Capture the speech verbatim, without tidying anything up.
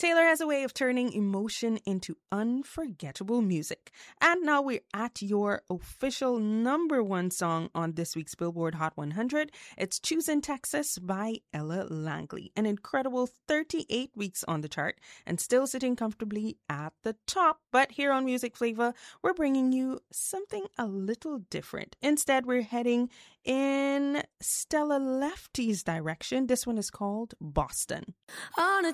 Taylor has a way of turning emotion into unforgettable music. And now we're at your official number one song on this week's Billboard Hot one hundred. It's Choosing Texas by Ella Langley. An incredible thirty-eight weeks on the chart and still sitting comfortably at the top. But here on Music Flavor, we're bringing you something a little different. Instead, we're heading in Stella Lefty's direction. This one is called Boston. On a